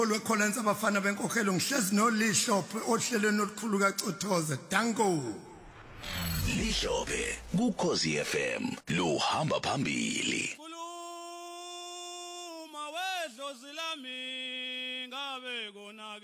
olwekhonanisa abafana benkokhelo ngihlezi noLishophe ohlelweni olukhulu kaCothoza danko Lishophe kuKhosi FM lo hamba phambili Khuluma wedlozi lami ngabe kona